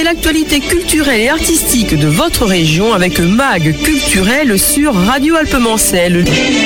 l'actualité culturelle et artistique de votre région avec Mag Culturel sur Radio Alpemancel.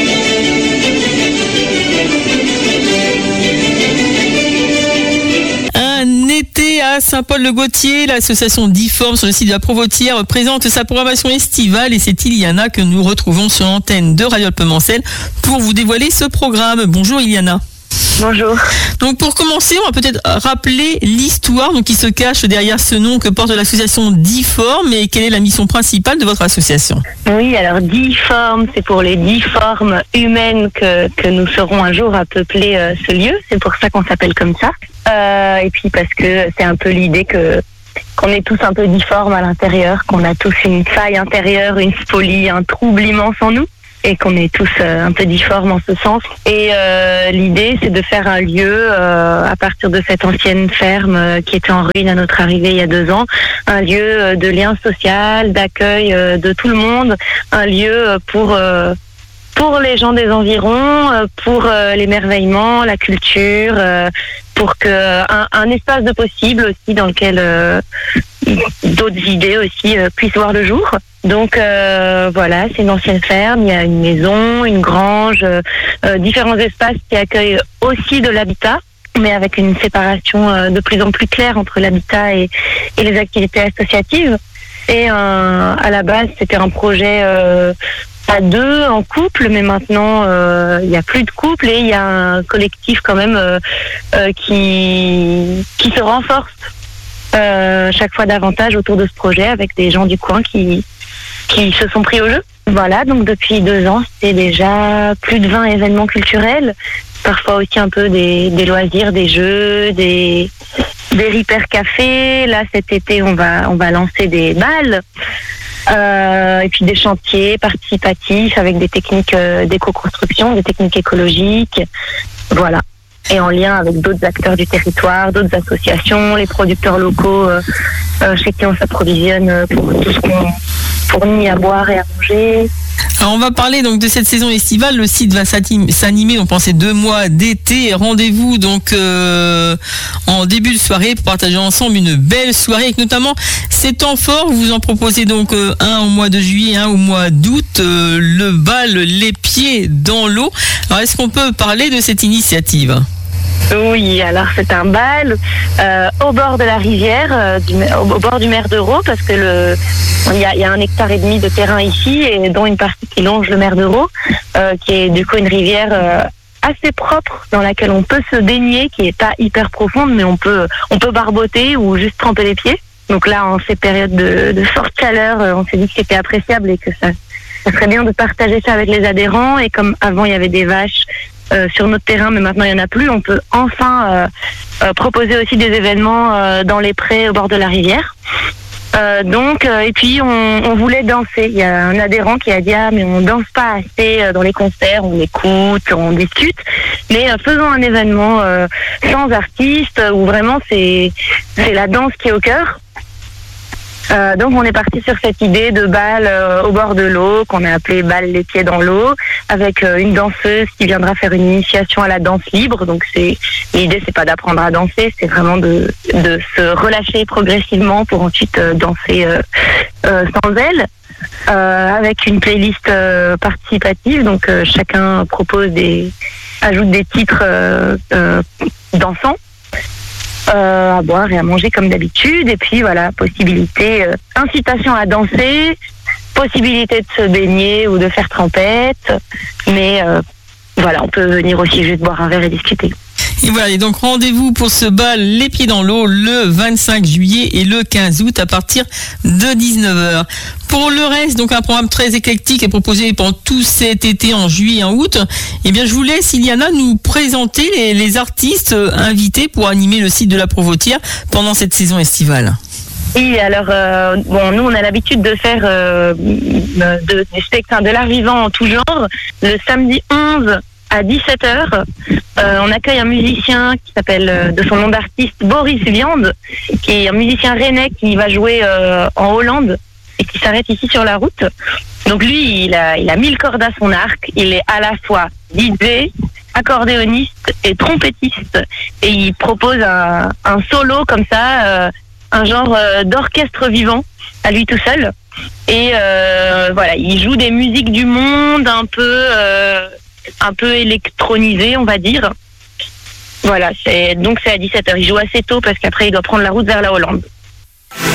Un été à Saint-Paul-le-Gautier, l'association Difforme sur le site de la Provotière présente sa programmation estivale et c'est Iliana que nous retrouvons sur l'antenne de Radio Alpemancel pour vous dévoiler ce programme. Bonjour Iliana. Bonjour. Donc pour commencer, on va peut-être rappeler l'histoire qui se cache derrière ce nom que porte l'association Difforme et quelle est la mission principale de votre association. Oui, alors Difforme, c'est pour les 10 formes humaines que nous serons un jour à peupler ce lieu. C'est pour ça qu'on s'appelle comme ça. Et puis parce que c'est un peu l'idée qu'on est tous un peu difformes à l'intérieur, qu'on a tous une faille intérieure, une folie, un trouble immense en nous. Et qu'on est tous un peu difformes en ce sens. Et l'idée, c'est de faire un lieu à partir de cette ancienne ferme qui était en ruine à notre arrivée il y a 2 ans, un lieu de lien social, d'accueil de tout le monde, un lieu pour les gens des environs, pour l'émerveillement, la culture, pour un espace de possible aussi dans lequel d'autres idées aussi puissent voir le jour. Donc voilà, c'est une ancienne ferme, il y a une maison, une grange, différents espaces qui accueillent aussi de l'habitat, mais avec une séparation de plus en plus claire entre l'habitat et les activités associatives. Et à la base, c'était un projet à 2 en couple, mais maintenant il n'y a plus de couple et il y a un collectif quand même qui se renforce chaque fois davantage autour de ce projet avec des gens du coin qui se sont pris au jeu. Voilà, donc depuis 2 ans, c'est déjà plus de 20 événements culturels, parfois aussi un peu des loisirs, des jeux, des Ripper Café. Là, cet été, on va lancer des balles, et puis des chantiers participatifs avec des techniques d'éco-construction, des techniques écologiques. Voilà. Et en lien avec d'autres acteurs du territoire, d'autres associations, les producteurs locaux chez qui on s'approvisionne pour tout ce qu'on fournit à boire et à manger. Alors on va parler donc de cette saison estivale. Le site va s'animer pendant ces 2 mois d'été. Rendez-vous donc en début de soirée pour partager ensemble une belle soirée avec notamment ces temps forts. Vous en proposez donc un au mois de juillet, un au mois d'août. Le bal Les Pieds dans l'eau. Alors est-ce qu'on peut parler de cette initiative ? Oui, alors c'est un bal au bord de la rivière, au bord du Mer d'Euro, parce que il y a 1,5 hectare de terrain ici, et dont une partie qui longe le Mer d'Euro, qui est du coup une rivière assez propre dans laquelle on peut se baigner, qui est pas hyper profonde, mais on peut barboter ou juste tremper les pieds. Donc là, en ces périodes de forte chaleur, on s'est dit que c'était appréciable et que ça serait bien de partager ça avec les adhérents. Et comme avant, il y avait des vaches sur notre terrain, mais maintenant il n'y en a plus, on peut enfin proposer aussi des événements dans les prés au bord de la rivière. Et puis on voulait danser. Il y a un adhérent qui a dit mais on danse pas assez dans les concerts, on écoute, on discute, mais faisons un événement sans artistes où vraiment c'est la danse qui est au cœur. Donc on est parti sur cette idée de bal au bord de l'eau qu'on a appelé bal Les Pieds dans l'eau, avec une danseuse qui viendra faire une initiation à la danse libre. Donc l'idée c'est pas d'apprendre à danser, c'est vraiment de se relâcher progressivement pour ensuite danser sans elle, avec une playlist participative. Donc chacun ajoute des titres dansants. À boire et à manger comme d'habitude, et puis voilà, possibilité, incitation à danser, possibilité de se baigner ou de faire trempette, mais voilà, on peut venir aussi juste boire un verre et discuter. Et voilà, et donc rendez-vous pour ce bal Les Pieds dans l'eau le 25 juillet et le 15 août à partir de 19h. Pour le reste, donc un programme très éclectique est proposé pendant tout cet été en juillet et en août. Eh bien, je vous laisse, Iliana, nous présenter les artistes invités pour animer le site de la Provotière pendant cette saison estivale. Oui, alors nous on a l'habitude de faire des spectacles de l'art vivant en tout genre. Le samedi 11 à 17h, on accueille un musicien qui s'appelle, de son nom d'artiste, Boris Viande, qui est un musicien rennais qui va jouer en Hollande et qui s'arrête ici sur la route. Donc lui, il a 1000 cordes à son arc. Il est à la fois DJ, accordéoniste et trompettiste. Et il propose un solo comme ça, un genre d'orchestre vivant à lui tout seul. Et voilà, il joue des musiques du monde un peu électronisées, on va dire. Voilà, c'est à 17h. Il joue assez tôt parce qu'après il doit prendre la route vers la Hollande.